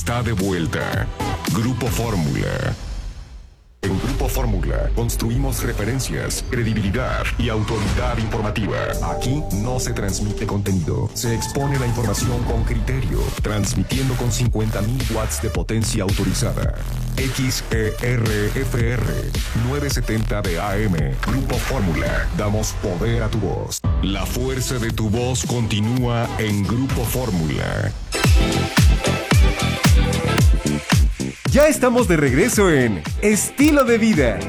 está de vuelta. Grupo Fórmula. En Grupo Fórmula construimos referencias, credibilidad y autoridad informativa. Aquí no se transmite contenido, se expone la información con criterio, transmitiendo con 50.000 watts de potencia autorizada. XERFR 970 de AM. Grupo Fórmula. Damos poder a tu voz. La fuerza de tu voz continúa en Grupo Fórmula. Ya estamos de regreso en Estilo de Vida.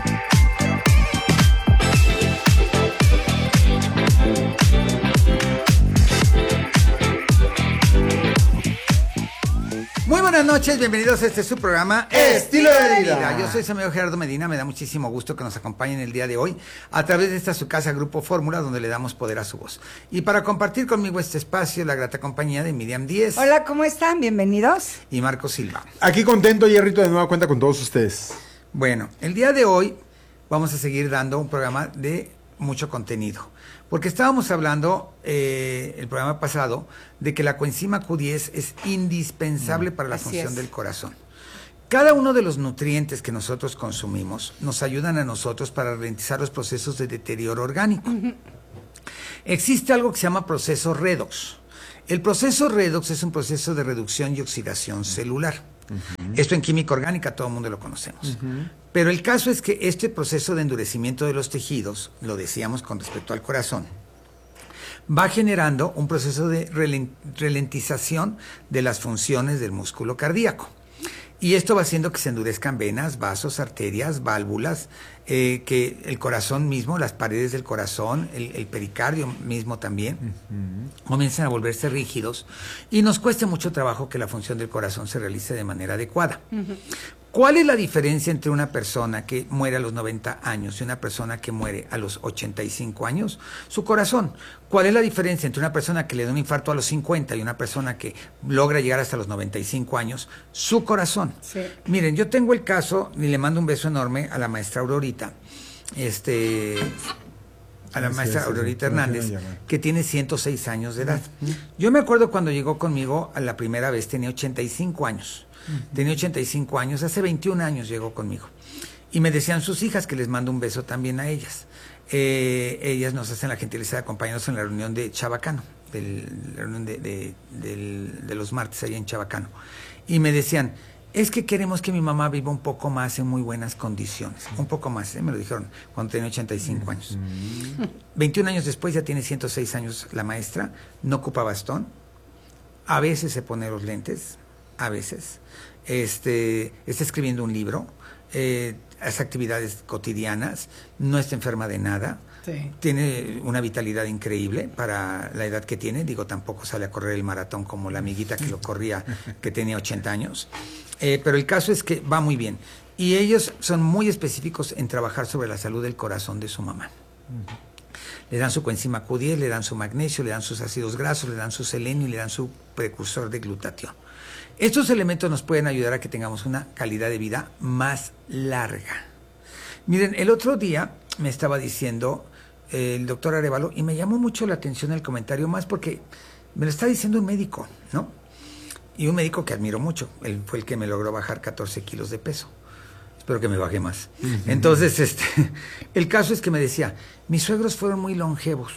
Muy buenas noches, bienvenidos a este su programa Estilo de Vida. Yo soy su amigo Gerardo Medina, me da muchísimo gusto que nos acompañen el día de hoy a través de esta su casa Grupo Fórmula, donde le damos poder a su voz. Y para compartir conmigo este espacio, la grata compañía de Miriam Díez. Hola, ¿cómo están? Bienvenidos. Y Marco Silva. Aquí contento, Jerrito, de nueva cuenta con todos ustedes. Bueno, el día de hoy vamos a seguir dando un programa de mucho contenido. Porque estábamos hablando el programa pasado de que la coenzima Q10 es indispensable para la función del corazón. Cada uno de los nutrientes que nosotros consumimos nos ayudan a nosotros para ralentizar los procesos de deterioro orgánico. Existe algo que se llama proceso redox. El proceso redox es un proceso de reducción y oxidación celular. Esto en química orgánica todo el mundo lo conocemos. Pero el caso es que este proceso de endurecimiento de los tejidos, lo decíamos con respecto al corazón, va generando un proceso de ralentización de las funciones del músculo cardíaco. Y esto va haciendo que se endurezcan venas, vasos, arterias, válvulas, que el corazón mismo, las paredes del corazón, el pericardio mismo también, comienzan a volverse rígidos y nos cuesta mucho trabajo que la función del corazón se realice de manera adecuada. ¿Cuál es la diferencia entre una persona que muere a los 90 años y una persona que muere a los 85 años? Su corazón. ¿Cuál es la diferencia entre una persona que le da un infarto a los 50 y una persona que logra llegar hasta los 95 años? Su corazón. Sí. Miren, yo tengo el caso, y le mando un beso enorme a la maestra Aurorita, a la maestra Aurorita Hernández, que tiene 106 años de edad. Yo me acuerdo cuando llegó conmigo a la primera vez, tenía 85 años. Tenía 85 años, hace 21 años llegó conmigo. Y me decían sus hijas, que les mando un beso también a ellas. Ellas nos hacen la gentileza de acompañarnos en la reunión de Chabacano, la reunión de los martes allá en Chabacano. Y me decían, es que queremos que mi mamá viva un poco más en muy buenas condiciones. Un poco más, me lo dijeron cuando tenía 85 años. 21 años después ya tiene 106 años la maestra, no ocupa bastón, a veces se pone los lentes, a veces, está escribiendo un libro, hace actividades cotidianas, no está enferma de nada, tiene una vitalidad increíble para la edad que tiene, digo, tampoco sale a correr el maratón como la amiguita que lo corría, que tenía 80 años, pero el caso es que va muy bien, y ellos son muy específicos en trabajar sobre la salud del corazón de su mamá. Le dan su coenzima Q10, le dan su magnesio, le dan sus ácidos grasos, le dan su selenio y le dan su precursor de glutatión. Estos elementos nos pueden ayudar a que tengamos una calidad de vida más larga. Miren, el otro día me estaba diciendo el doctor Arevalo, y me llamó mucho la atención el comentario, más porque me lo está diciendo un médico, ¿no? Y un médico que admiro mucho. Él fue el que me logró bajar 14 kilos de peso. Espero que me baje más. Entonces, el caso es que me decía, mis suegros fueron muy longevos.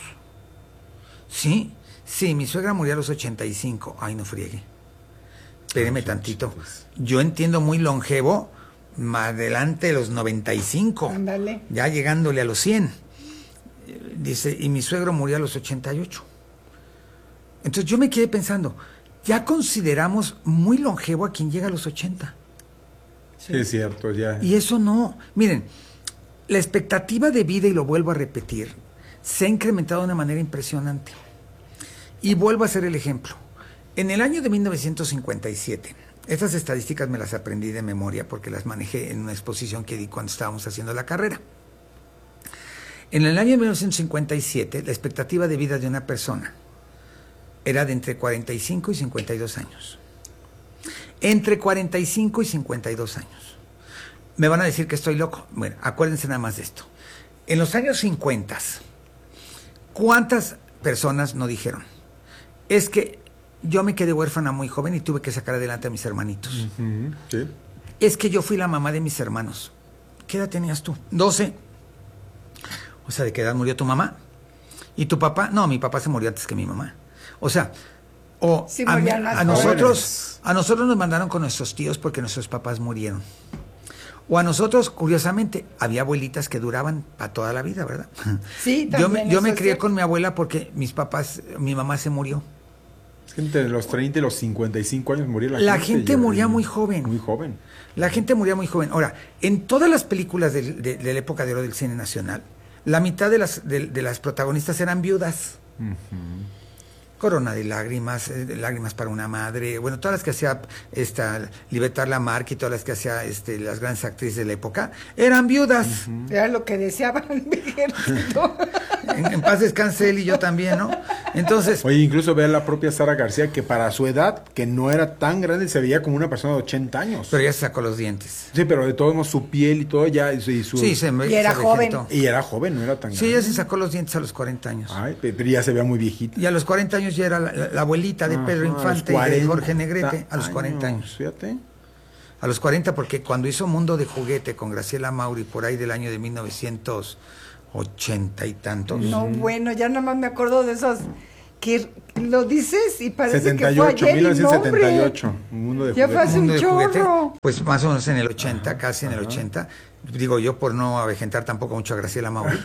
¿Sí? Sí, mi suegra murió a los 85. Ay, no friegue. Espéreme tantito. Yo entiendo muy longevo, más adelante de los 95. Ándale. Ya llegándole a los 100. Dice, y mi suegro murió a los 88. Entonces yo me quedé pensando, ya consideramos muy longevo a quien llega a los 80. Sí, es cierto, ya. Y eso no. Miren, la expectativa de vida, y lo vuelvo a repetir, se ha incrementado de una manera impresionante. Y vuelvo a hacer el ejemplo. En el año de 1957, estas estadísticas me las aprendí de memoria porque las manejé en una exposición que di cuando estábamos haciendo la carrera. En el año de 1957, la expectativa de vida de una persona era de entre 45 y 52 años. Entre 45 y 52 años. Me van a decir que estoy loco. Bueno, acuérdense nada más de esto. En los años 50, ¿cuántas personas no dijeron? Es que yo me quedé huérfana muy joven y tuve que sacar adelante a mis hermanitos. Sí. Es que yo fui la mamá de mis hermanos. ¿Qué edad tenías tú? 12. O sea, ¿de qué edad murió tu mamá? ¿Y tu papá? No, mi papá se murió antes que mi mamá. O sea, Sí, a morían más nosotros nos mandaron con nuestros tíos porque nuestros papás murieron. O a nosotros, curiosamente, había abuelitas que duraban para toda la vida, ¿verdad? Sí, Yo también. me eso crié sí. con mi abuela porque mi mamá se murió. Es que entre los 30 y los 55 años moría La gente y- moría muy joven. Muy joven. La gente moría muy joven. Ahora, en todas las películas de la época de oro del cine nacional, la mitad de las protagonistas eran viudas. Corona de lágrimas, Lágrimas para una madre, bueno, todas las que hacía Libertad Lamarque y todas las que hacía las grandes actrices de la época, eran viudas. Era lo que deseaban mi ejército. En paz descanse él y yo también, ¿no? Entonces, Oye, incluso ve a la propia Sara García, que para su edad, que no era tan grande, se veía como una persona de 80 años. pero ya se sacó los dientes. Sí, pero de todos modos su piel y todo ya... Y su, Sí, Y era se joven. vegetó. Y era joven, no era tan Sí, grande. ella se sacó los dientes a los 40 años. Ay, pero ya se veía muy viejita. Y a los 40 años ya era la abuelita de Pedro Ajá, Infante y a los de 40 Jorge Negrete, a los 40 años. Fíjate. A los 40, porque cuando hizo Mundo de Juguete con Graciela Mauri, por ahí del año de 1980 y tantos. No, bueno, ya nada más me acuerdo de esos que lo dices y parece 78, que fue ayer. 1978. Un mundo de Ya fue juguete. hace un Mundo de Juguete, chorro. pues más o menos en el 80, casi en el 80. Digo yo por no avejentar tampoco mucho a Graciela Mauri.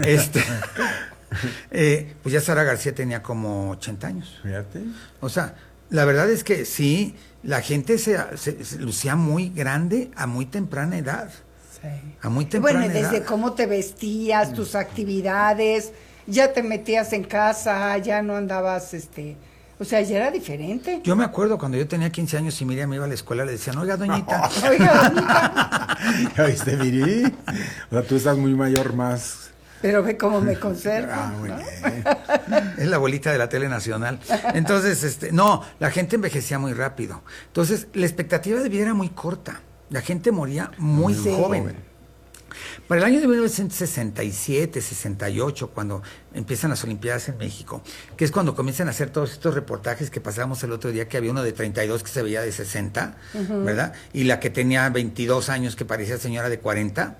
Pues ya Sara García tenía como 80 años. Fíjate. O sea, la verdad es que sí, la gente se lucía muy grande a muy temprana edad. Sí. A muy temprana Bueno, y desde edad. cómo te vestías, tus actividades, ya te metías en casa, ya no andabas, o sea, ya era diferente. Yo me acuerdo cuando yo tenía 15 años y Miriam iba a la escuela, le decían, oiga, doñita. Oiga, doñita, ¿Ya viste, Miri? O sea, tú estás muy mayor, más... pero ve cómo me conservo. Ah, muy ¿no? bien. Es la abuelita de la tele nacional. Entonces, no, la gente envejecía muy rápido. Entonces, la expectativa de vida era muy corta. La gente moría muy Sí. joven. Para el año de 1967, 68, cuando empiezan las Olimpiadas en México, que es cuando comienzan a hacer todos estos reportajes que pasamos el otro día, que había uno de 32 que se veía de 60, ¿verdad? Y la que tenía 22 años que parecía señora de 40.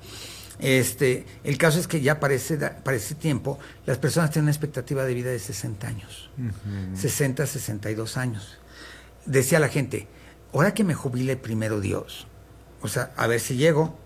El caso es que ya para ese tiempo las personas tienen una expectativa de vida de 60 años, 60, 62 años. Decía la gente, ahora que me jubile primero Dios, o sea, a ver si llego.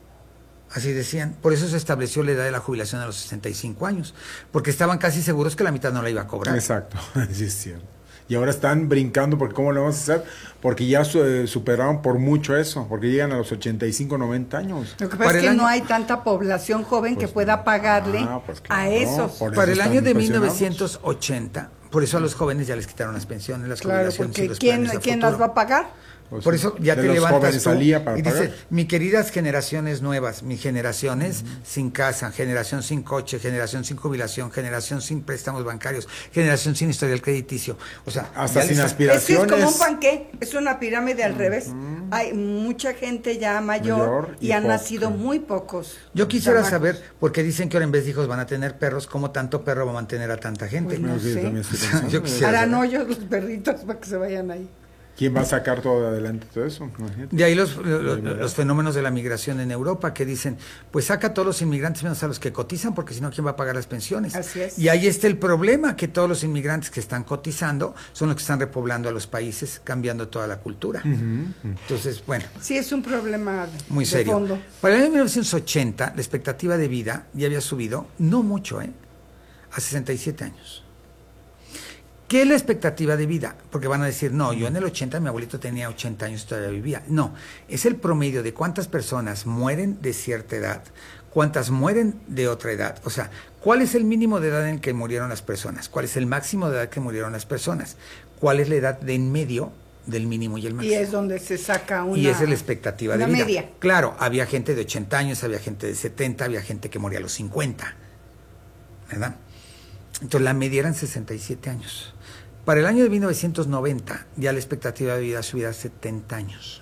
Así decían. Por eso se estableció la edad de la jubilación a los 65 años, porque estaban casi seguros que la mitad no la iba a cobrar. Exacto, sí es cierto. Y ahora están brincando porque ¿cómo lo vamos a hacer? Porque ya superaron por mucho eso, porque llegan a los 85, 90 años. Lo que Para pasa es el que no año- hay tanta población joven que pueda pagarle pues a claro, esos. por eso Para el están año de impresionados. 1980, por eso a los jóvenes ya les quitaron las pensiones, las Claro, jubilaciones y porque los ¿quién planes a las futuro. va a pagar? Pues Por sí, eso ya de te los levantas jóvenes tú salía para y pagar. dices, mis queridas generaciones nuevas, mis generaciones sin casa, generación sin coche, generación sin jubilación, generación sin préstamos bancarios, generación sin historial crediticio. O sea, Hasta ya sin les- Es que aspiraciones. es como un panqué, es una pirámide al revés. Hay mucha gente ya mayor Mayor y y han poco. nacido muy pocos. Yo quisiera chamacos. saber, porque dicen que ahora en vez de hijos van a tener perros, ¿cómo tanto perro va a mantener a tanta gente? Pues no Sí, sé. también estoy pensando. Yo quisiera Harán saber. hoyos los perritos para que se vayan ahí. ¿Quién va a sacar todo adelante todo eso? Imagínate. De ahí los fenómenos de la migración en Europa que dicen, pues saca a todos los inmigrantes menos a los que cotizan, porque si no, ¿quién va a pagar las pensiones? Así es. Y ahí está el problema, que todos los inmigrantes que están cotizando son los que están repoblando a los países, cambiando toda la cultura. Entonces, bueno, Sí, es un problema muy de serio. fondo. Para el año 1980, la expectativa de vida ya había subido, no mucho, a 67 años. ¿Qué es la expectativa de vida? Porque van a decir, no, yo en el 80 mi abuelito tenía 80 años y todavía vivía. No, es el promedio de cuántas personas mueren de cierta edad, cuántas mueren de otra edad. O sea, ¿cuál es el mínimo de edad en que murieron las personas? ¿Cuál es el máximo de edad que murieron las personas? ¿Cuál es la edad de en medio del mínimo y el máximo? Y es donde se saca una... Y esa es la expectativa de una vida. media. Claro, había gente de 80 años, había gente de 70, había gente que moría a los 50, ¿verdad? Entonces la media eran 67 años. Para el año de 1990 ya la expectativa de vida subirá a 70 años.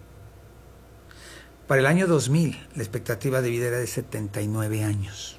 Para el año 2000 la expectativa de vida era de 79 años.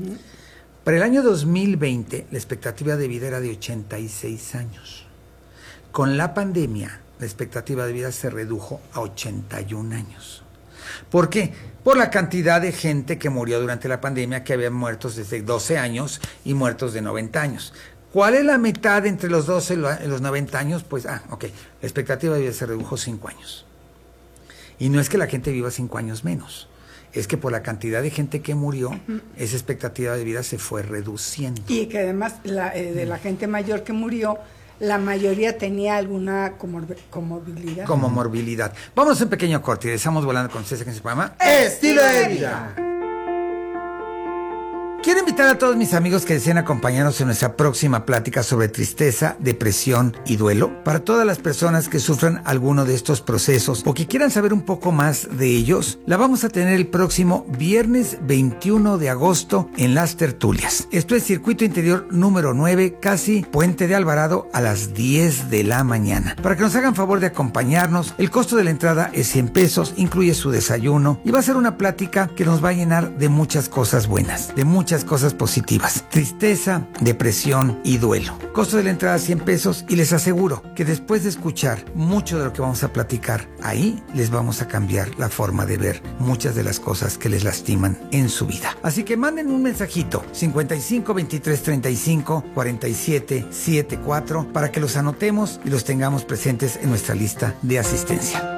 Para el año 2020 la expectativa de vida era de 86 años. Con la pandemia, la expectativa de vida se redujo a 81 años. ¿Por qué? Por la cantidad de gente que murió durante la pandemia, que había muertos desde 12 años y muertos de 90 años. ¿Cuál es la mitad entre los 12 y los 90 años? Pues, la expectativa de vida se redujo 5 años. Y no es que la gente viva 5 años menos, es que por la cantidad de gente que murió, esa expectativa de vida se fue reduciendo. Y que además de la gente mayor que murió, la mayoría tenía alguna comorbilidad. Comorbilidad. Vamos a un pequeño corte y regresamos volando con ustedes en su programa Estilo de Vida. Quiero invitar a todos mis amigos que deseen acompañarnos en nuestra próxima plática sobre tristeza, depresión y duelo. Para todas las personas que sufran alguno de estos procesos o que quieran saber un poco más de ellos, la vamos a tener el próximo viernes 21 de agosto en Las Tertulias. Esto es Circuito Interior número 9, casi Puente de Alvarado, a las 10 de la mañana. Para que nos hagan favor de acompañarnos, el costo de la entrada es 100 pesos, incluye su desayuno y va a ser una plática que nos va a llenar de muchas cosas buenas, de muchas cosas positivas. Tristeza, depresión y duelo. Costo de la entrada 100 pesos y les aseguro que después de escuchar mucho de lo que vamos a platicar, ahí les vamos a cambiar la forma de ver muchas de las cosas que les lastiman en su vida. Así que manden un mensajito 55 23 35 47 74 para que los anotemos y los tengamos presentes en nuestra lista de asistencia.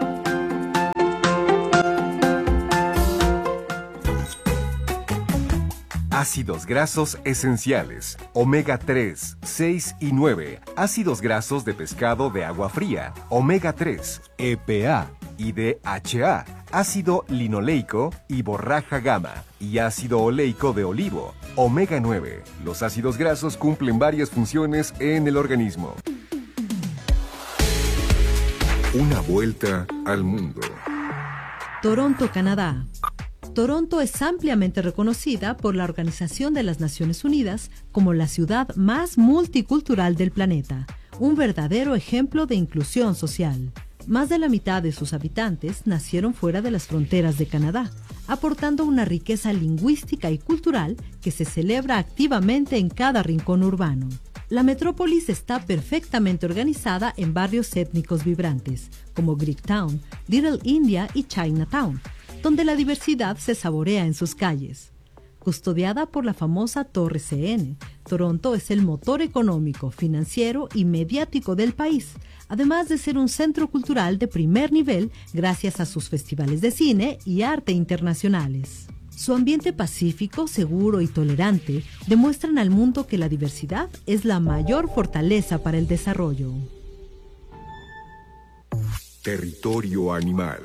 Ácidos grasos esenciales, omega 3, 6 y 9, ácidos grasos de pescado de agua fría, omega 3, EPA y DHA, ácido linoleico y borraja gamma y ácido oleico de olivo, omega 9. Los ácidos grasos cumplen varias funciones en el organismo. Una vuelta al mundo. Toronto, Canadá. Toronto es ampliamente reconocida por la Organización de las Naciones Unidas como la ciudad más multicultural del planeta, un verdadero ejemplo de inclusión social. Más de la mitad de sus habitantes nacieron fuera de las fronteras de Canadá, aportando una riqueza lingüística y cultural que se celebra activamente en cada rincón urbano. La metrópolis está perfectamente organizada en barrios étnicos vibrantes, como Greektown, Little India y Chinatown, donde la diversidad se saborea en sus calles. Custodiada por la famosa Torre CN, Toronto es el motor económico, financiero y mediático del país, además de ser un centro cultural de primer nivel gracias a sus festivales de cine y arte internacionales. Su ambiente pacífico, seguro y tolerante demuestran al mundo que la diversidad es la mayor fortaleza para el desarrollo. Territorio animal.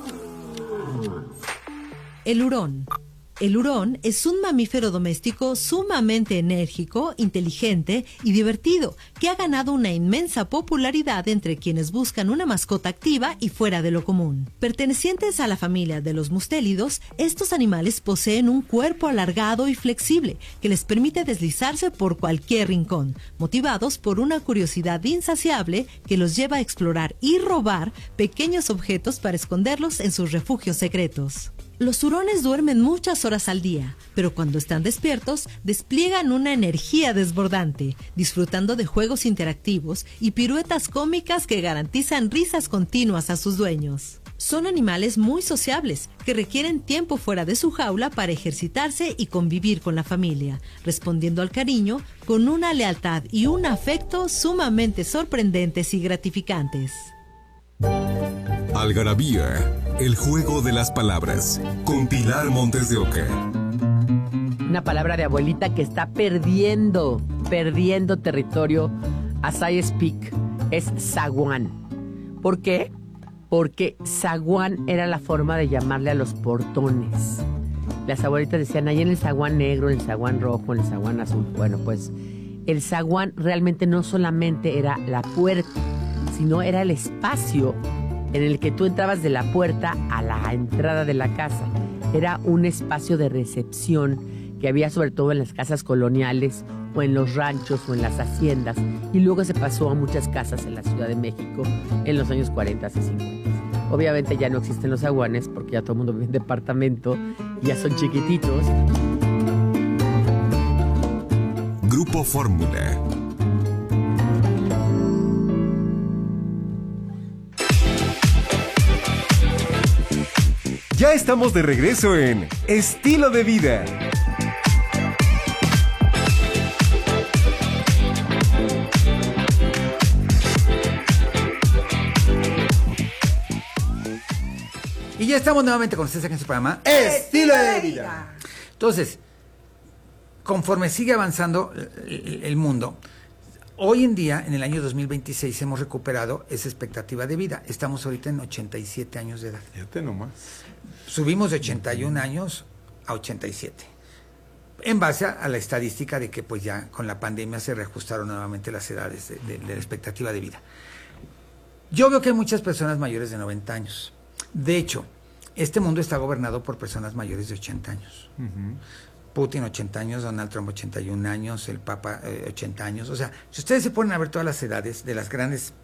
El hurón. El hurón es un mamífero doméstico sumamente enérgico, inteligente y divertido, que ha ganado una inmensa popularidad entre quienes buscan una mascota activa y fuera de lo común. Pertenecientes a la familia de los mustélidos, estos animales poseen un cuerpo alargado y flexible que les permite deslizarse por cualquier rincón, motivados por una curiosidad insaciable que los lleva a explorar y robar pequeños objetos para esconderlos en sus refugios secretos. Los hurones duermen muchas horas al día, pero cuando están despiertos, despliegan una energía desbordante, disfrutando de juegos interactivos y piruetas cómicas que garantizan risas continuas a sus dueños. Son animales muy sociables, que requieren tiempo fuera de su jaula para ejercitarse y convivir con la familia, respondiendo al cariño con una lealtad y un afecto sumamente sorprendentes y gratificantes. Algarabía, el juego de las palabras, con Pilar Montes de Oca. Una palabra de abuelita que está perdiendo territorio as I speak, es zaguán. ¿Por qué? Porque zaguán era la forma de llamarle a los portones. Las abuelitas decían, ahí en el zaguán negro, en el zaguán rojo, en el zaguán azul. Bueno, pues el zaguán realmente no solamente era la puerta, sino era el espacio en el que tú entrabas de la puerta a la entrada de la casa. Era un espacio de recepción que había sobre todo en las casas coloniales o en los ranchos o en las haciendas, y luego se pasó a muchas casas en la Ciudad de México en los años 40 y 50. Obviamente ya no existen los zaguanes porque ya todo el mundo vive en departamento, ya son chiquititos. Grupo Fórmula. Ya estamos de regreso en Estilo de Vida. Y ya estamos nuevamente con ustedes aquí en su programa Estilo de Vida. Entonces, conforme sigue avanzando el mundo, hoy en día, en el año 2026, hemos recuperado esa expectativa de vida. Estamos ahorita en 87 años de edad. Fíjate nomás. Subimos de 81 años a 87. En base a la estadística de que pues ya con la pandemia se reajustaron nuevamente las edades de la expectativa de vida. Yo veo que hay muchas personas mayores de 90 años. De hecho, este mundo está gobernado por personas mayores de 80 años. Putin 80 años, Donald Trump 81 años, el Papa 80 años. O sea, si ustedes se ponen a ver todas las edades de las grandes...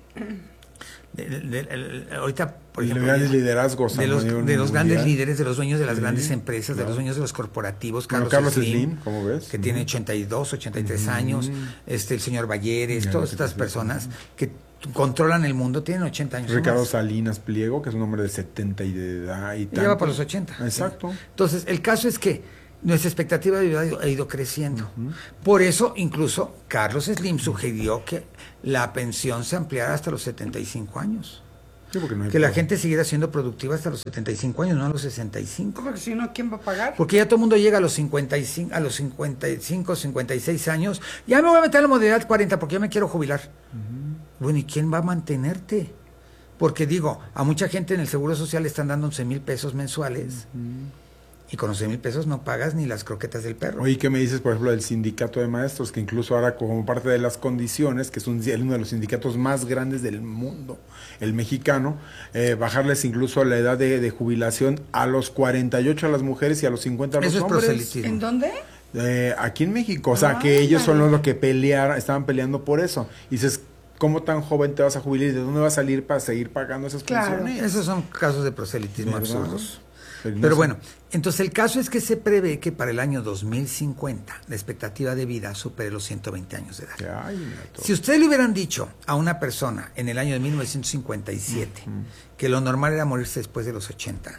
ahorita, por ejemplo, los grandes liderazgos de los grandes líderes, de los dueños de las grandes empresas, de los dueños de los corporativos, Carlos Slim, ¿cómo ves? Que tiene 82, 83 años, el señor Valleres, todas estas personas que controlan el mundo, tienen 80 años. Ricardo Salinas Pliego, que es un hombre de 70 y de edad y tantos. Lleva por los 80. Exacto. Entonces, el caso es que nuestra expectativa de vida ha ido creciendo. Por eso, incluso, Carlos Slim sugirió que la pensión se ampliara hasta los 75 años. Sí, porque no hay que la gente siguiera siendo productiva hasta los 75 años, no a los 65. Porque si no, ¿quién va a pagar? Porque ya todo el mundo llega a los 55, 56 años. Ya me voy a meter a la modalidad 40 porque ya me quiero jubilar. Bueno, ¿y quién va a mantenerte? Porque digo, a mucha gente en el Seguro Social le están dando 11,000 pesos mensuales. Y con 11,000 pesos no pagas ni las croquetas del perro. Oye, ¿qué me dices, por ejemplo, del sindicato de maestros? Que incluso ahora, como parte de las condiciones, que es uno de los sindicatos más grandes del mundo, el mexicano, bajarles incluso la edad de jubilación a los 48 a las mujeres y a los 50 a los hombres. Eso es proselitismo. ¿En dónde? Aquí en México. O sea, que ellos son los que estaban peleando por eso. Y dices, ¿cómo tan joven te vas a jubilar y de dónde vas a salir para seguir pagando esas pensiones? Esos son casos de proselitismo absurdos. Pero bueno, entonces el caso es que se prevé que para el año 2050 la expectativa de vida supere los 120 años de edad. Si ustedes le hubieran dicho a una persona en el año de 1957 que lo normal era morirse después de los 80,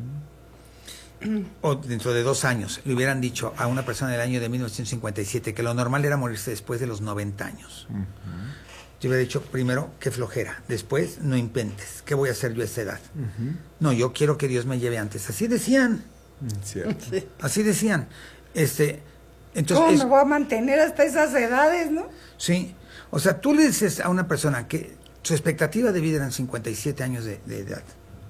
o dentro de 2 años le hubieran dicho a una persona en el año de 1957 que lo normal era morirse después de los 90 años, yo hubiera dicho, primero, qué flojera. Después, no inventes. ¿Qué voy a hacer yo a esa edad? No, yo quiero que Dios me lleve antes. Así decían. Cierto. Sí. Así decían. Entonces, ¿cómo me voy a mantener hasta esas edades, no? Sí. O sea, tú le dices a una persona que su expectativa de vida eran 57 años de edad.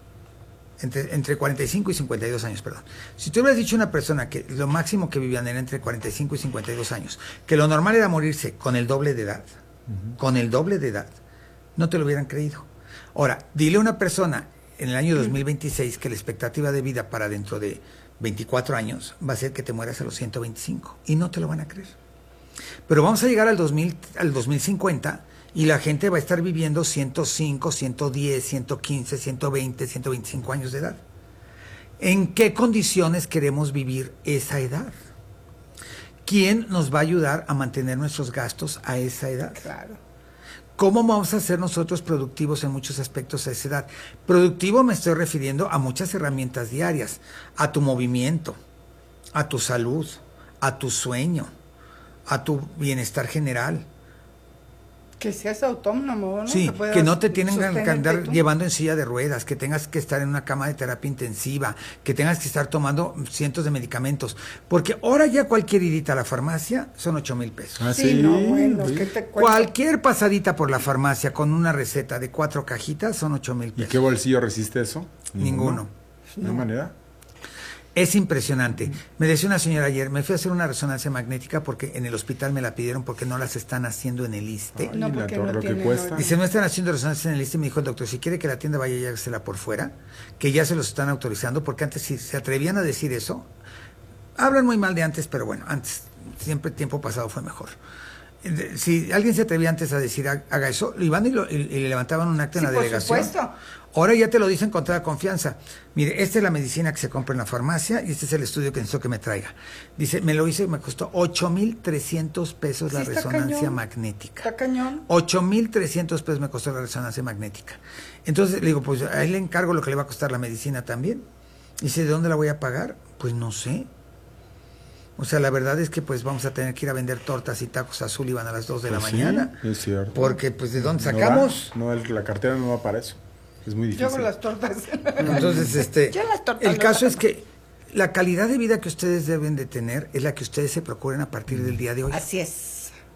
Entre 45 y 52 años, perdón. Si tú hubieras dicho a una persona que lo máximo que vivían era entre 45 y 52 años, que lo normal era morirse con el doble de edad, con el doble de edad, no te lo hubieran creído. Ahora, dile a una persona en el año 2026 que la expectativa de vida para dentro de 24 años va a ser que te mueras a los 125 y no te lo van a creer. Pero vamos a llegar al 2050 y la gente va a estar viviendo 105, 110, 115, 120, 125 años de edad. ¿En qué condiciones queremos vivir esa edad? ¿Quién nos va a ayudar a mantener nuestros gastos a esa edad? Claro. ¿Cómo vamos a ser nosotros productivos en muchos aspectos a esa edad? Productivo me estoy refiriendo a muchas herramientas diarias, a tu movimiento, a tu salud, a tu sueño, a tu bienestar general. Que seas autónomo, ¿no? Sí, que no te tienen que andar llevando en silla de ruedas, que tengas que estar en una cama de terapia intensiva, que tengas que estar tomando cientos de medicamentos. Porque ahora ya cualquier idita a la farmacia son 8,000 pesos. Ah, Sí, no, bueno, ¿qué te cuesta? Cualquier pasadita por la farmacia con una receta de 4 cajitas son 8,000 ¿Y pesos. qué bolsillo resiste eso? Ninguno. ¿De qué manera? Es impresionante. Me decía una señora ayer, me fui a hacer una resonancia magnética porque en el hospital me la pidieron porque no las están haciendo en el ISSSTE. Ay, No, la porque torre, no lo que tienen cuesta. Dice, no están haciendo resonancia en el ISSSTE. Me dijo el doctor, si quiere que la tienda vaya y hágasela por fuera, que ya se los están autorizando, porque antes si se atrevían a decir eso, hablan muy mal de antes, pero bueno, antes, siempre tiempo pasado fue mejor. Si alguien se atrevía antes a decir haga eso, iban y le levantaban un acta en la delegación. Por supuesto. Ahora ya te lo dicen con toda confianza. Mire, esta es la medicina que se compra en la farmacia y este es el estudio que necesito que me traiga. Dice, me lo hice y me costó 8,300 pesos la Sí, está resonancia cañón. magnética. Está cañón. 8,300 pesos me costó la resonancia magnética. Entonces le digo, pues a él le encargo lo que le va a costar la medicina también. Dice, ¿de dónde la voy a pagar? Pues no sé. O sea, la verdad es que pues vamos a tener que ir a vender tortas y tacos a Sullivan a las 2 de la mañana. Sí, es cierto. Porque pues ¿de dónde sacamos? La cartera no va para eso. Es muy difícil. Yo hago las tortas. Entonces, Yo las tortas el caso es que la calidad de vida que ustedes deben de tener es la que ustedes se procuren a partir del día de hoy. Así es.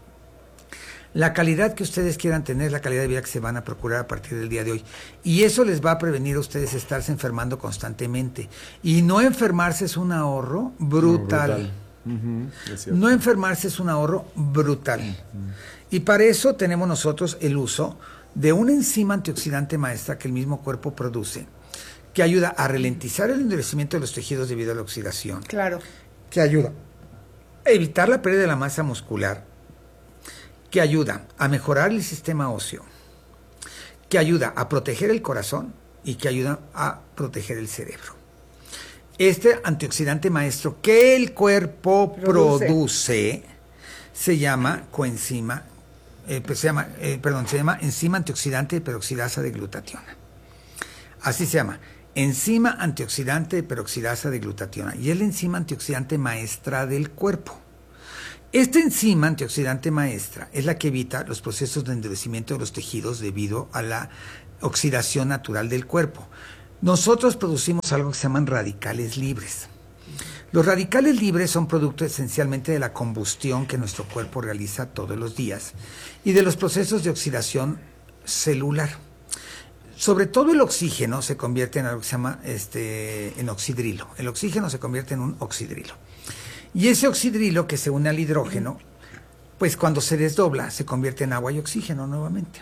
La calidad que ustedes quieran tener, la calidad de vida que se van a procurar a partir del día de hoy. Y eso les va a prevenir a ustedes estarse enfermando constantemente. Y no enfermarse es un ahorro brutal. No enfermarse es un ahorro brutal. Y para eso tenemos nosotros el uso de una enzima antioxidante maestra que el mismo cuerpo produce, que ayuda a ralentizar el endurecimiento de los tejidos debido a la oxidación. Claro. Que ayuda a evitar la pérdida de la masa muscular, que ayuda a mejorar el sistema óseo, que ayuda a proteger el corazón y que ayuda a proteger el cerebro. Este antioxidante maestro que el cuerpo produce se llama coenzima, se llama enzima antioxidante de peroxidasa de glutationa. Así se llama, enzima antioxidante de peroxidasa de glutationa, y es la enzima antioxidante maestra del cuerpo. Esta enzima antioxidante maestra es la que evita los procesos de endurecimiento de los tejidos debido a la oxidación natural del cuerpo. Nosotros producimos algo que se llaman radicales libres. Los radicales libres son producto esencialmente de la combustión que nuestro cuerpo realiza todos los días y de los procesos de oxidación celular. Sobre todo el oxígeno se convierte en algo que se llama en oxidrilo. El oxígeno se convierte en un oxidrilo. Y ese oxidrilo que se une al hidrógeno, pues cuando se desdobla se convierte en agua y oxígeno nuevamente.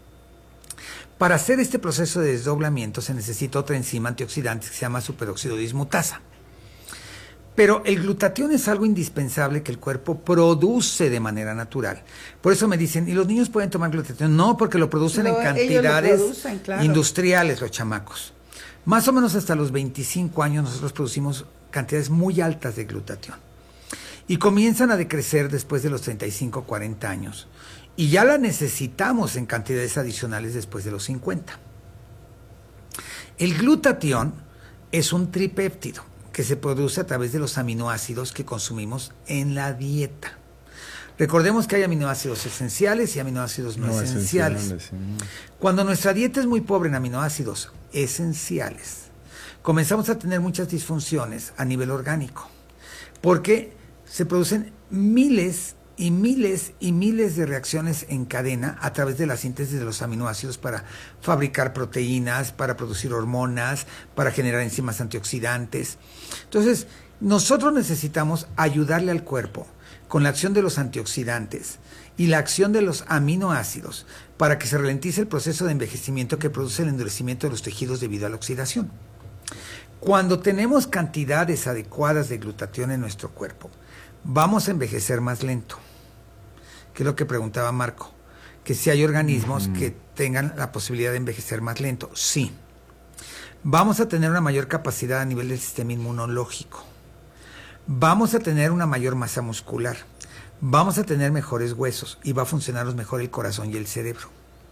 Para hacer este proceso de desdoblamiento se necesita otra enzima antioxidante que se llama superóxido dismutasa. Pero el glutatión es algo indispensable que el cuerpo produce de manera natural. Por eso me dicen, ¿y los niños pueden tomar glutatión? No, porque lo producen en cantidades industriales los chamacos. Más o menos hasta los 25 años nosotros producimos cantidades muy altas de glutatión. Y comienzan a decrecer después de los 35, 40 años. Y ya la necesitamos en cantidades adicionales después de los 50. El glutatión es un tripéptido que se produce a través de los aminoácidos que consumimos en la dieta. Recordemos que hay aminoácidos esenciales y aminoácidos no esenciales. Cuando nuestra dieta es muy pobre en aminoácidos esenciales, comenzamos a tener muchas disfunciones a nivel orgánico, porque se producen miles y miles y miles de reacciones en cadena a través de la síntesis de los aminoácidos para fabricar proteínas, para producir hormonas, para generar enzimas antioxidantes. Entonces, nosotros necesitamos ayudarle al cuerpo con la acción de los antioxidantes y la acción de los aminoácidos para que se ralentice el proceso de envejecimiento que produce el endurecimiento de los tejidos debido a la oxidación. Cuando tenemos cantidades adecuadas de glutatión en nuestro cuerpo, vamos a envejecer más lento, que es lo que preguntaba Marco, que si hay organismos que tengan la posibilidad de envejecer más lento. Sí. Vamos a tener una mayor capacidad a nivel del sistema inmunológico. Vamos a tener una mayor masa muscular. Vamos a tener mejores huesos y va a funcionar mejor el corazón y el cerebro.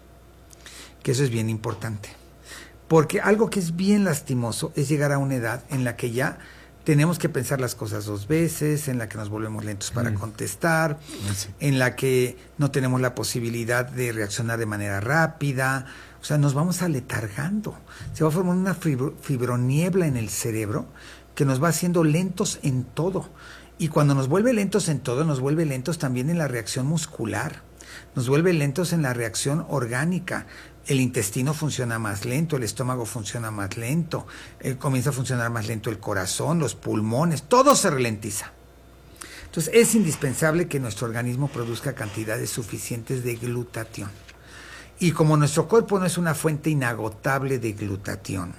Que eso es bien importante. Porque algo que es bien lastimoso es llegar a una edad en la que ya tenemos que pensar las cosas dos veces, en la que nos volvemos lentos para contestar, en la que no tenemos la posibilidad de reaccionar de manera rápida. O sea, nos vamos aletargando. Se va a formar una fibroniebla en el cerebro que nos va haciendo lentos en todo. Y cuando nos vuelve lentos en todo, nos vuelve lentos también en la reacción muscular. Nos vuelve lentos en la reacción orgánica. El intestino funciona más lento, el estómago funciona más lento, comienza a funcionar más lento el corazón, los pulmones, todo se ralentiza. Entonces es indispensable que nuestro organismo produzca cantidades suficientes de glutatión. Y como nuestro cuerpo no es una fuente inagotable de glutatión,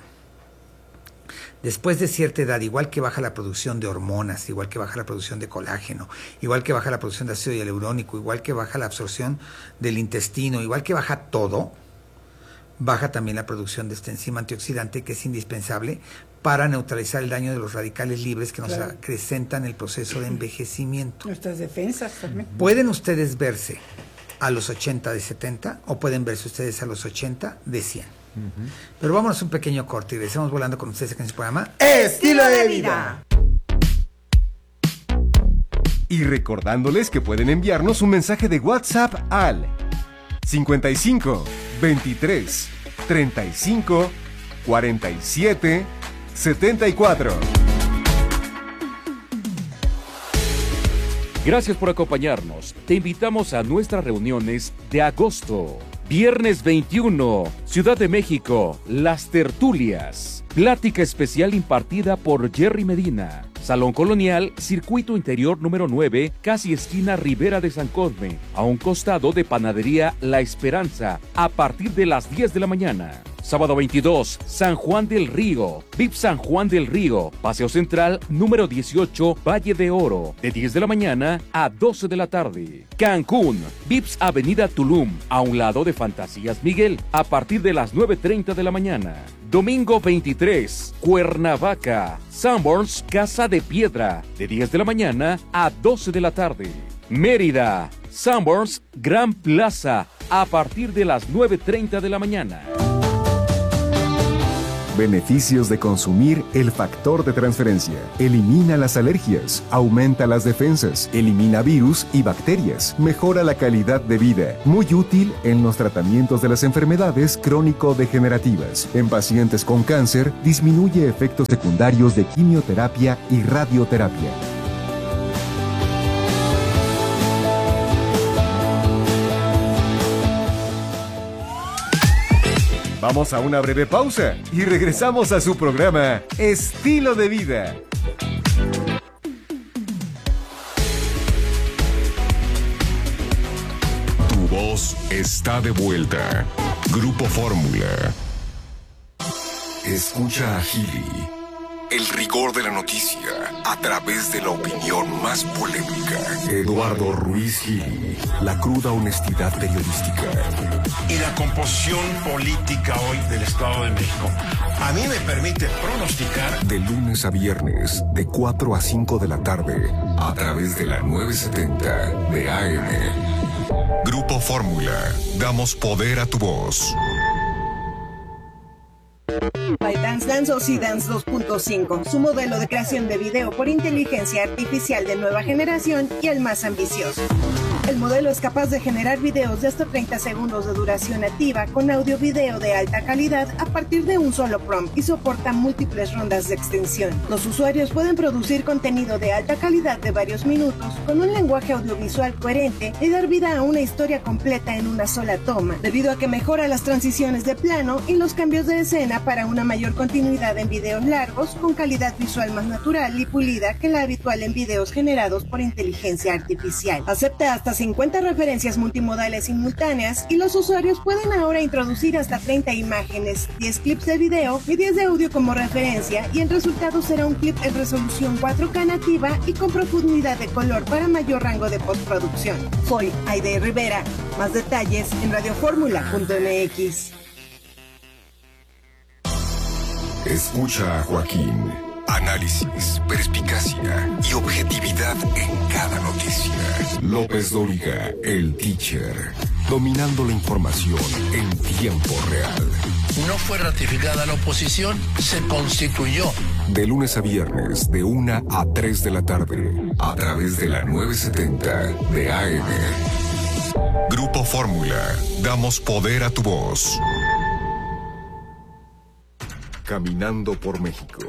después de cierta edad, igual que baja la producción de hormonas, igual que baja la producción de colágeno, igual que baja la producción de ácido hialurónico, igual que baja la absorción del intestino, igual que baja todo, baja también la producción de esta enzima antioxidante que es indispensable para neutralizar el daño de los radicales libres que nos acrecentan el proceso de envejecimiento. Nuestras defensas también. Pueden ustedes verse a los 80 de 70 o pueden verse ustedes a los 80 de 100. Pero vámonos un pequeño corte y regresamos volando con ustedes en este programa Estilo de Vida. Y recordándoles que pueden enviarnos un mensaje de WhatsApp al 55 23 35 47 74. Gracias por acompañarnos. Te invitamos a nuestras reuniones de agosto. Viernes 21, Ciudad de México, Las Tertulias. Plática especial impartida por Jerry Medina. Salón Colonial, Circuito Interior número 9, casi esquina Ribera de San Cosme, a un costado de Panadería La Esperanza, a partir de las 10 de la mañana. Sábado 22, San Juan del Río, VIP San Juan del Río, Paseo Central número 18, Valle de Oro, de 10 de la mañana a 12 de la tarde. Cancún, VIPS Avenida Tulum, a un lado de Fantasías Miguel, a partir de las 9:30 de la mañana. Domingo 23, Cuernavaca, Sanborns, Casa de Piedra, de 10 de la mañana a 12 de la tarde. Mérida, Sanborns, Gran Plaza, a partir de las 9:30 de la mañana. Beneficios de consumir el factor de transferencia. Elimina las alergias, aumenta las defensas, elimina virus y bacterias, mejora la calidad de vida. Muy útil en los tratamientos de las enfermedades crónico-degenerativas. En pacientes con cáncer, disminuye efectos secundarios de quimioterapia y radioterapia. Vamos a una breve pausa y regresamos a su programa Estilo de Vida. Tu voz está de vuelta. Grupo Fórmula. Escucha a Gili. El rigor de la noticia a través de la opinión más polémica. Eduardo Ruiz Gili. La cruda honestidad periodística. Y la composición política hoy del Estado de México a mí me permite pronosticar. De lunes a viernes, de 4 a 5 de la tarde, a través de la 970 de AM. Grupo Fórmula. Damos poder a tu voz. ByteDance o C-Dance 2.5, su modelo de creación de video por inteligencia artificial de nueva generación y el más ambicioso. El modelo es capaz de generar videos de hasta 30 segundos de duración nativa con audio-video de alta calidad a partir de un solo prompt y soporta múltiples rondas de extensión. Los usuarios pueden producir contenido de alta calidad de varios minutos con un lenguaje audiovisual coherente y dar vida a una historia completa en una sola toma, debido a que mejora las transiciones de plano y los cambios de escena para una mayor continuidad en videos largos con calidad visual más natural y pulida que la habitual en videos generados por inteligencia artificial. Acepta hasta 50 referencias multimodales simultáneas y los usuarios pueden ahora introducir hasta 30 imágenes, 10 clips de video y 10 de audio como referencia, y el resultado será un clip en resolución 4K nativa y con profundidad de color para mayor rango de postproducción. Soy Aide Rivera. Más detalles en radioformula.mx. Escucha a Joaquín. Análisis, perspicacia y objetividad en cada noticia. López Dóriga, el teacher. Dominando la información en tiempo real. No fue ratificada la oposición, se constituyó. De lunes a viernes, de 1 a 3 de la tarde, a través de la 970 de AM. Grupo Fórmula. Damos poder a tu voz. Caminando por México.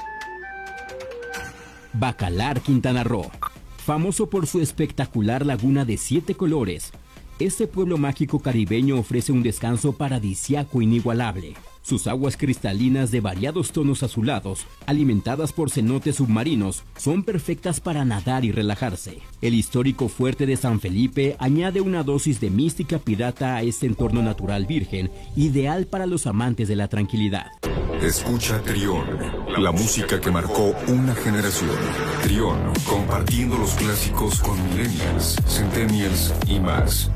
Bacalar, Quintana Roo. Famoso por su espectacular laguna de 7 colores, este pueblo mágico caribeño ofrece un descanso paradisíaco inigualable. Sus aguas cristalinas de variados tonos azulados, alimentadas por cenotes submarinos, son perfectas para nadar y relajarse. El histórico fuerte de San Felipe añade una dosis de mística pirata a este entorno natural virgen, ideal para los amantes de la tranquilidad. Escucha Trión, la música que marcó una generación. Trión, compartiendo los clásicos con millennials, centennials y más.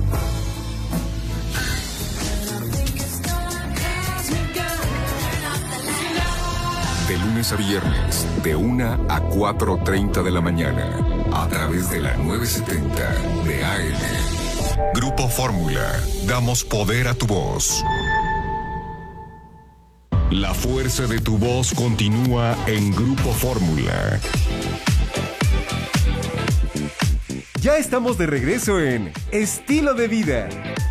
De lunes a viernes, de 1 a 4:30 de la mañana, a través de la 970 de AM. Grupo Fórmula, damos poder a tu voz. La fuerza de tu voz continúa en Grupo Fórmula. Ya estamos de regreso en Estilo de Vida.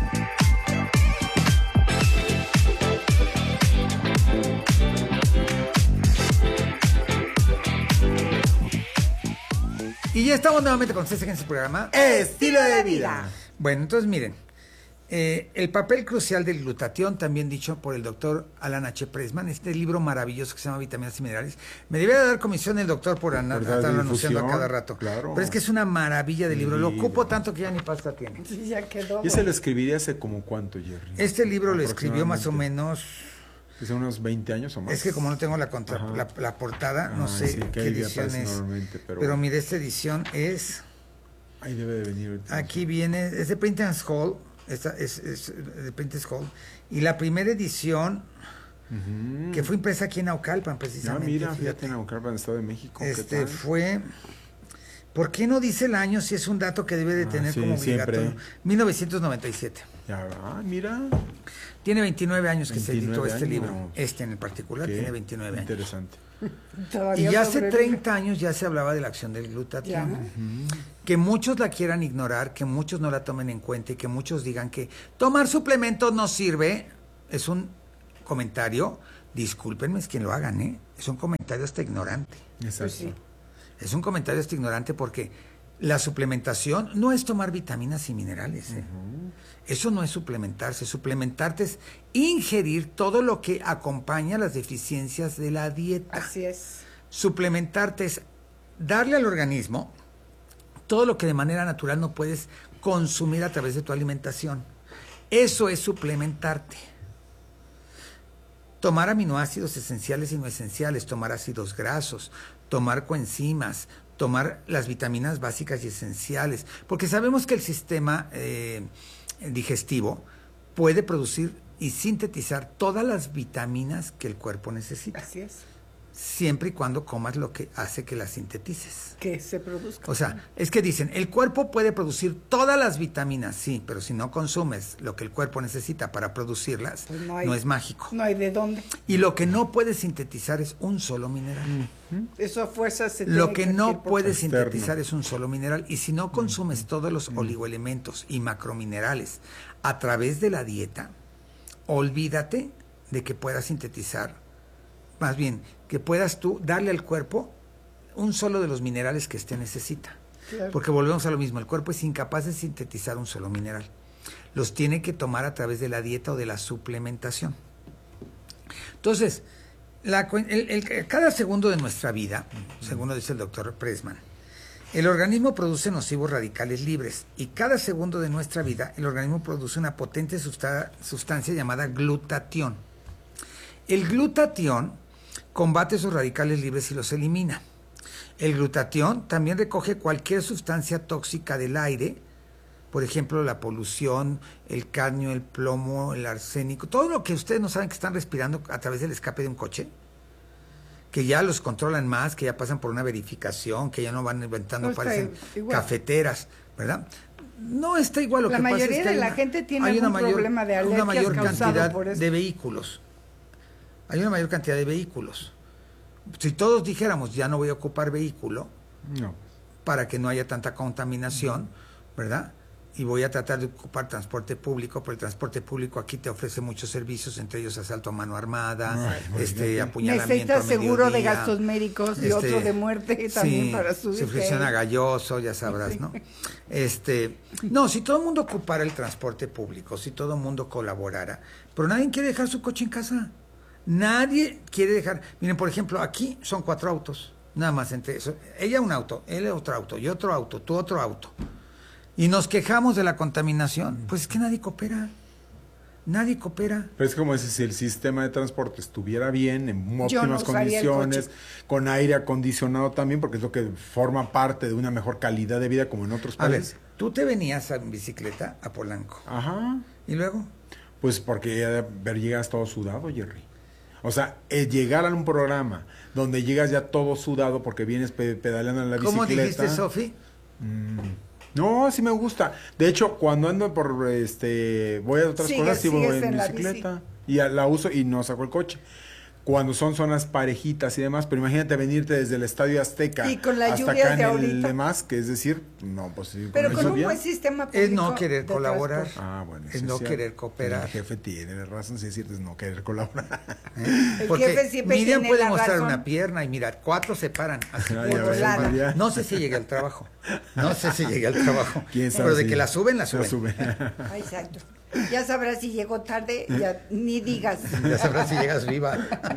Y ya estamos nuevamente con ustedes en su programa Estilo de Vida. Bueno, entonces miren, el papel crucial del glutatión, también dicho por el doctor Alan H. Pressman, este libro maravilloso que se llama Vitaminas y Minerales. Me debería dar comisión el doctor por estarlo anunciando a cada rato. Claro. Pero es que es una maravilla de libro. Lo ocupo tanto que ya ni pasta tiene. Sí, ya quedó. ¿Y ese lo escribiría hace como cuánto, Jerry? Este libro lo escribió más o menos... ¿Hace unos 20 años o más? Es que como no tengo la portada, no sé sí, qué edición es. Pero mire, esta edición es... Ahí debe de venir. Aquí viene, es de Printers Hall, es de Printers Hall, y la primera edición, que fue impresa aquí en Naucalpan, precisamente. Mira, fíjate, en Naucalpan, Estado de México. Fue... ¿Por qué no dice el año si es un dato que debe de tener como obligatorio? Siempre. 1997. Mira. Tiene 29 años que se editó este años. libro. Este en el particular tiene 29 años. Interesante. Y hace 30 años ya se hablaba de la acción del glutatión. Que muchos la quieran ignorar, que muchos no la tomen en cuenta y que muchos digan que tomar suplementos no sirve. Es un comentario, discúlpenme, es quien lo hagan, ¿eh? Es un comentario hasta ignorante. Exacto. Pues sí. Es un comentario hasta ignorante porque la suplementación no es tomar vitaminas y minerales. Eso no es suplementarse. Suplementarte es ingerir todo lo que acompaña las deficiencias de la dieta. Así es. Suplementarte es darle al organismo todo lo que de manera natural no puedes consumir a través de tu alimentación. Eso es suplementarte. Tomar aminoácidos esenciales y no esenciales, tomar ácidos grasos, tomar coenzimas, tomar las vitaminas básicas y esenciales, porque sabemos que el sistema digestivo puede producir y sintetizar todas las vitaminas que el cuerpo necesita. Así es. Siempre y cuando comas lo que hace que las sintetices. Que se produzca. O sea, es que dicen, el cuerpo puede producir todas las vitaminas, sí, pero si no consumes lo que el cuerpo necesita para producirlas, pues no es mágico. No hay de dónde. Y lo que no puedes sintetizar es un solo mineral. Eso a fuerza se Lo que tiene no puedes externo. sintetizar es un solo mineral. Y si no consumes todos los oligoelementos y macrominerales a través de la dieta, olvídate de que puedas sintetizar, más bien, que puedas tú darle al cuerpo un solo de los minerales que éste necesita. Claro. Porque volvemos a lo mismo, el cuerpo es incapaz de sintetizar un solo mineral. Los tiene que tomar a través de la dieta o de la suplementación. Entonces, cada segundo de nuestra vida, según lo dice el doctor Pressman, el organismo produce nocivos radicales libres y cada segundo de nuestra vida el organismo produce una potente sustancia llamada glutatión. El glutatión combate esos radicales libres y los elimina. El glutatión también recoge cualquier sustancia tóxica del aire, por ejemplo, la polución, el cadmio, el plomo, el arsénico, todo lo que ustedes no saben que están respirando a través del escape de un coche, que ya los controlan más, que ya pasan por una verificación, que ya no van inventando, No parecen igual. cafeteras, ¿verdad? No está igual. Lo La que pasa mayoría es que de la gente tiene algún problema de alergias una mayor causado cantidad por eso. de vehículos. Hay una mayor cantidad de vehículos. Si todos dijéramos, ya no voy a ocupar vehículo, para que no haya tanta contaminación, ¿verdad? Y voy a tratar de ocupar transporte público, porque el transporte público aquí te ofrece muchos servicios, entre ellos asalto a mano armada, apuñalamiento. Necesitas seguro de gastos médicos y otro de muerte también para subir. Suscripción a Galloso, ya sabrás, ¿no? No, si todo el mundo ocupara el transporte público, si todo el mundo colaborara, pero nadie quiere dejar su coche en casa. Nadie quiere dejar. Miren, por ejemplo, aquí son 4 autos, nada más entre eso. Ella un auto, él otro auto, yo otro auto, tú otro auto. Y nos quejamos de la contaminación. Pues es que nadie coopera. Nadie coopera. Pero es como si el sistema de transporte estuviera bien, en Yo óptimas no usaría el condiciones, coche. con aire acondicionado también, porque es lo que forma parte de una mejor calidad de vida como en otros A ver, países. tú te venías en bicicleta a Polanco. Ajá. ¿Y luego? Pues porque ya llegas todo sudado, Jerry. O sea, llegar a un programa donde llegas ya todo sudado porque vienes pedaleando en la bicicleta. ¿Cómo dijiste, Sofi? No, sí me gusta. De hecho, cuando ando por voy a otras cosas, sí voy en en la bicicleta. bici. Y la uso y no saco el coche. cuando son zonas parejitas y demás, pero imagínate venirte desde el Estadio Azteca y con las hasta lluvias acá de en el ahorita. demás, que es decir, no, pues sí, pero con un lluvia. buen sistema público Es no querer de colaborar. transporte. Bueno, Es sí, no sí, querer cooperar. El jefe tiene razón, si es cierto, es no querer colaborar. El Porque jefe siempre Miriam tiene puede la mostrar razón. una pierna y mira, 4 se paran. Así, Ya, por ya ves, volada. ya. No sé si llegué al trabajo. No sé si llegué al trabajo. ¿Quién sabe Pero de si que la suben, la la suben. suben? Ah, exacto. Ya sabrás si llegó tarde, ya ni digas. Ya sabrás si llegas viva.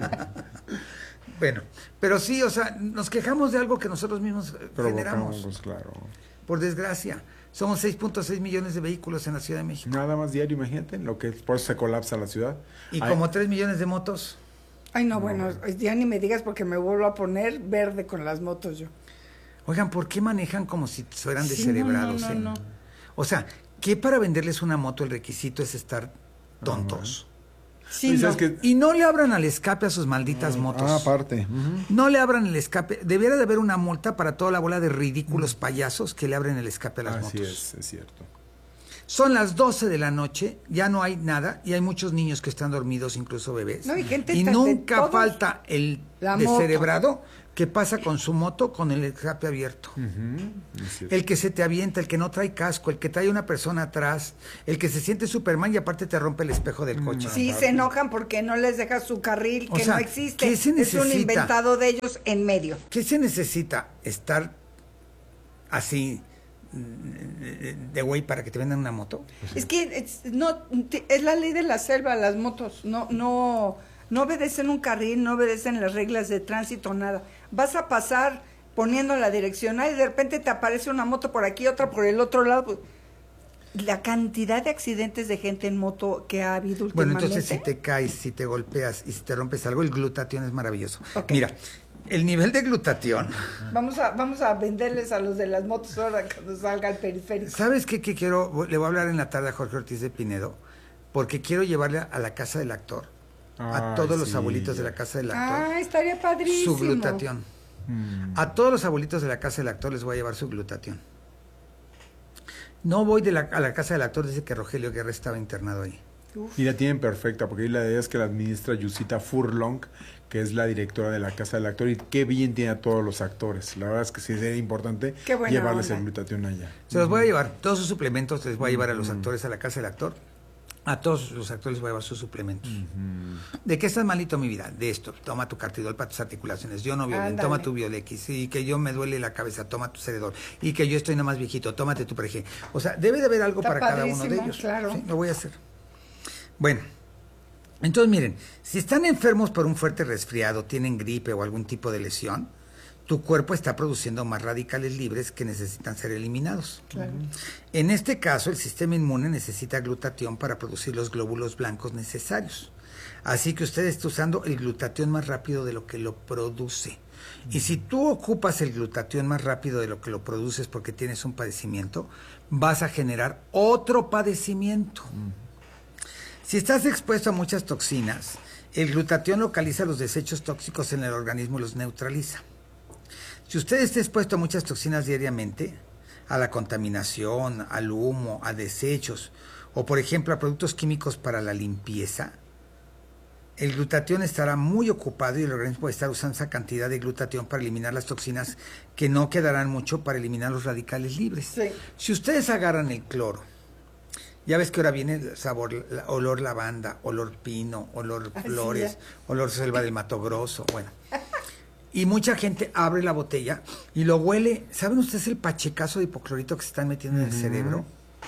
Bueno, pero sí, o sea, nos quejamos de algo que nosotros mismos generamos. Provocamos, claro. Por desgracia. Somos 6.6 millones de vehículos en la Ciudad de México. Nada más diario, imagínate, lo que por eso se colapsa la ciudad. Y como 3 millones de motos. Ay, no, bueno, ya ni me digas porque me vuelvo a poner verde con las motos yo. Oigan, ¿por qué manejan como si fueran Sí, descerebrados? no. O sea, ¿qué para venderles una moto el requisito es estar tontos? Sí, ¿sabes no. qué? Y no le abran al escape a sus malditas motos. Aparte. No le abran el escape. Debiera de haber una multa para toda la bola de ridículos payasos que le abren el escape a las Así motos. es cierto. Son las 12 de la noche, ya no hay nada y hay muchos niños que están dormidos, incluso bebés. No, y gente y de nunca todos. falta el La moto. descerebrado que pasa con su moto con el escape abierto. Es cierto. El que se te avienta, el que no trae casco, el que trae una persona atrás, el que se siente Superman y aparte te rompe el espejo del coche. Sí, se enojan porque no les deja su carril, O que sea, no existe. ¿qué se Es un necesita? inventado de ellos en medio. ¿Qué se necesita? Estar así de güey para que te vendan una moto. Es que es la ley de la selva, las motos. No obedecen un carril, no obedecen las reglas de tránsito, nada. Vas a pasar poniendo la direccional y de repente te aparece una moto por aquí, otra por el otro lado. Pues, la cantidad de accidentes de gente en moto que ha habido Bueno, últimamente. entonces si te caes, si te golpeas y si te rompes algo, el glutatión es maravilloso. Ok. Mira, el nivel de glutatión. Vamos a venderles a los de las motos ahora cuando salga el periférico. ¿Sabes qué quiero? Le voy a hablar en la tarde a Jorge Ortiz de Pinedo, porque quiero llevarle a la casa del actor, a todos los abuelitos de la casa del actor, Ah, estaría padrísimo. su glutatión. A todos los abuelitos de la casa del actor les voy a llevar su glutatión. No voy a la casa del actor desde que Rogelio Guerra estaba internado ahí. Y la tienen perfecta, porque ahí la idea es que la administra Yusita Furlong, que es la directora de la Casa del Actor, y qué bien tiene a todos los actores. La verdad es que sí sería importante Qué buena llevarles onda. el glutatión allá. Se los voy a llevar, todos sus suplementos les voy a llevar a los actores a la casa del actor. A todos los actores les voy a llevar sus suplementos. ¿De qué estás malito, mi vida? De esto. Toma tu Cartidol para tus articulaciones. Yo no veo bien. Ándale. Toma tu Biolex. Y que yo me duele la cabeza. Toma tu Ceredol. Y que yo estoy nada más viejito. Tómate tu Prege. O sea, debe de haber algo Está para cada uno de padrísimo, ellos. claro. Sí, lo voy a hacer. Bueno. Entonces, miren, si están enfermos por un fuerte resfriado, tienen gripe o algún tipo de lesión, tu cuerpo está produciendo más radicales libres que necesitan ser eliminados. Claro. En este caso, el sistema inmune necesita glutatión para producir los glóbulos blancos necesarios. Así que usted está usando el glutatión más rápido de lo que lo produce. Y si tú ocupas el glutatión más rápido de lo que lo produces porque tienes un padecimiento, vas a generar otro padecimiento. Si estás expuesto a muchas toxinas, el glutatión localiza los desechos tóxicos en el organismo y los neutraliza. Si usted está expuesto a muchas toxinas diariamente, a la contaminación, al humo, a desechos, o por ejemplo a productos químicos para la limpieza, el glutatión estará muy ocupado y el organismo puede estar usando esa cantidad de glutatión para eliminar las toxinas que no quedarán mucho para eliminar los radicales libres. Sí. Si ustedes agarran el cloro, ya ves que ahora viene el sabor, olor lavanda, olor pino, olor Ay, sí, flores, ya. olor selva del Mato Grosso, bueno. Y mucha gente abre la botella y lo huele. ¿Saben ustedes el pachecazo de hipoclorito que se están metiendo en el cerebro?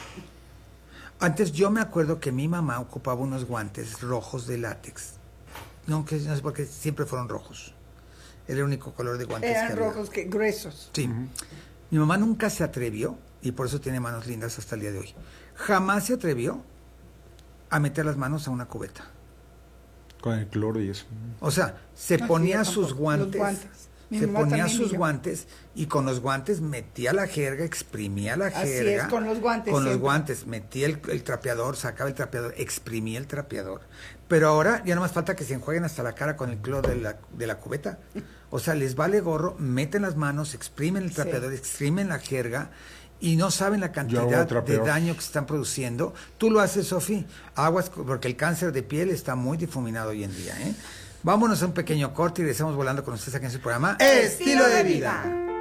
Antes yo me acuerdo que mi mamá ocupaba unos guantes rojos de látex. No sé por qué siempre fueron rojos. Era el único color de guantes que Eran había. rojos, gruesos. Sí. Mi mamá nunca se atrevió, y por eso tiene manos lindas hasta el día de hoy. Jamás se atrevió a meter las manos a una cubeta. Con el cloro y eso. O sea, se No, ponía sí, yo sus tampoco. guantes. Los guantes. Mi Se mamá ponía también, sus y yo. guantes y con los guantes metía la jerga, exprimía la Así jerga. es, con los guantes Con los siempre. guantes, metía el trapeador, sacaba el trapeador, exprimía el trapeador. Pero ahora ya no más falta que se enjueguen hasta la cara con el cloro de la cubeta. O sea, les vale gorro, meten las manos, exprimen el trapeador, exprimen la jerga y no saben la cantidad de daño que están produciendo. Tú lo haces, Sofi, aguas, porque el cáncer de piel está muy difuminado hoy en día, ¿eh? Vámonos a un pequeño corte y regresamos volando con ustedes aquí en su programa Estilo de Vida.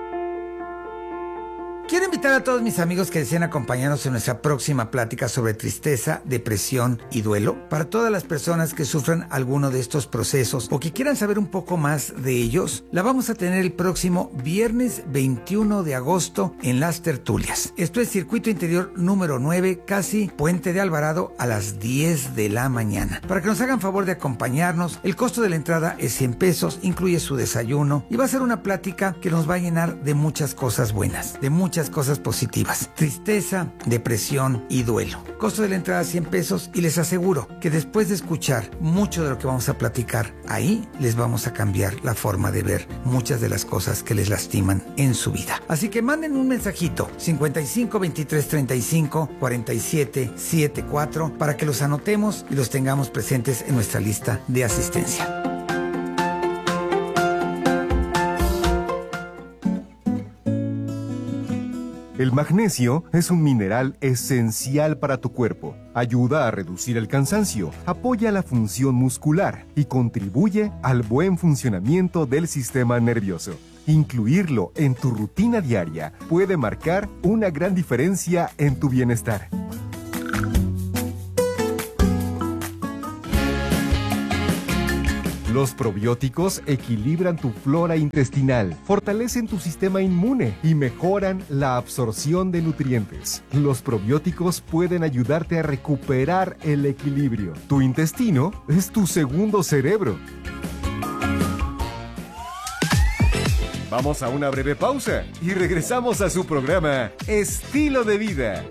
Quiero invitar a todos mis amigos que deseen acompañarnos en nuestra próxima plática sobre tristeza, depresión y duelo. Para todas las personas que sufran alguno de estos procesos o que quieran saber un poco más de ellos, la vamos a tener el próximo viernes 21 de agosto en Las Tertulias. Esto es Circuito Interior número 9, casi Puente de Alvarado, a las 10 de la mañana. Para que nos hagan favor de acompañarnos, el costo de la entrada es 100 pesos, incluye su desayuno y va a ser una plática que nos va a llenar de muchas cosas buenas, de muchas cosas positivas. Tristeza, depresión y duelo. Costo de la entrada 100 pesos y les aseguro que después de escuchar mucho de lo que vamos a platicar ahí, les vamos a cambiar la forma de ver muchas de las cosas que les lastiman en su vida. Así que manden un mensajito 55 23 35 47 74 para que los anotemos y los tengamos presentes en nuestra lista de asistencia. El magnesio es un mineral esencial para tu cuerpo. Ayuda a reducir el cansancio, apoya la función muscular y contribuye al buen funcionamiento del sistema nervioso. Incluirlo en tu rutina diaria puede marcar una gran diferencia en tu bienestar. Los probióticos equilibran tu flora intestinal, fortalecen tu sistema inmune y mejoran la absorción de nutrientes. Los probióticos pueden ayudarte a recuperar el equilibrio. Tu intestino es tu segundo cerebro. Vamos a una breve pausa y regresamos a su programa Estilo de Vida.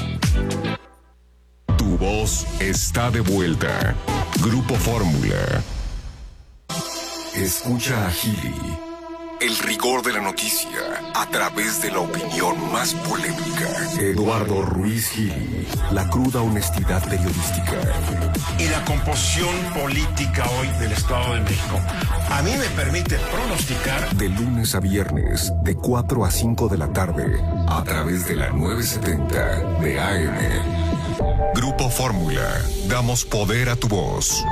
Tu voz está de vuelta. Grupo Fórmula. Escucha a Gili. El rigor de la noticia a través de la opinión más polémica. Eduardo Ruiz Gili. La cruda honestidad periodística. Y la composición política hoy del Estado de México a mí me permite pronosticar. De lunes a viernes, de 4 a 5 de la tarde, a través de la 970 de AM. Grupo Fórmula. Damos poder a tu voz.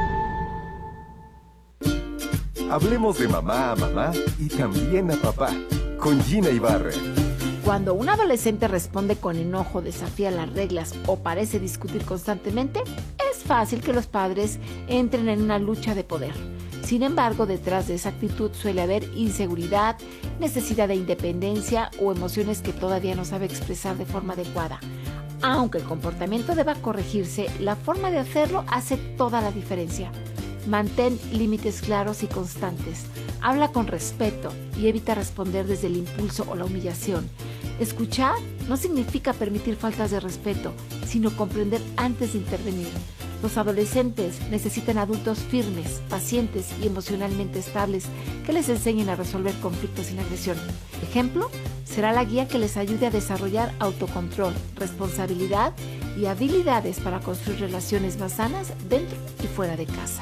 Hablemos de mamá a mamá y también a papá, con Gina Ibarra. Cuando un adolescente responde con enojo, desafía las reglas o parece discutir constantemente, es fácil que los padres entren en una lucha de poder. Sin embargo, detrás de esa actitud suele haber inseguridad, necesidad de independencia o emociones que todavía no sabe expresar de forma adecuada. Aunque el comportamiento deba corregirse, la forma de hacerlo hace toda la diferencia. Mantén límites claros y constantes. Habla con respeto y evita responder desde el impulso o la humillación. Escuchar no significa permitir faltas de respeto, sino comprender antes de intervenir. Los adolescentes necesitan adultos firmes, pacientes y emocionalmente estables que les enseñen a resolver conflictos sin agresión. Ejemplo, será la guía que les ayude a desarrollar autocontrol, responsabilidad y habilidades para construir relaciones más sanas dentro y fuera de casa.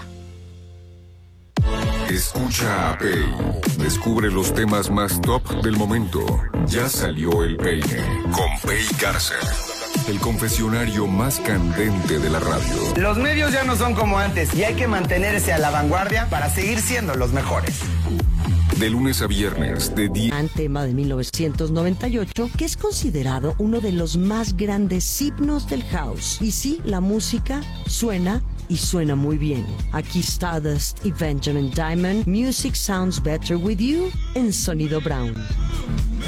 Escucha a Pei. Descubre los temas más top del momento. Ya salió el peine con Pei Garza. El confesionario más candente de la radio. Los medios ya no son como antes y hay que mantenerse a la vanguardia para seguir siendo los mejores. De lunes a viernes, de 10. Un tema de 1998 que es considerado uno de los más grandes himnos del house. Y sí, la música suena y suena muy bien. Aquí Stardust y Benjamin Diamond. Music Sounds Better With You en Sonido Brown.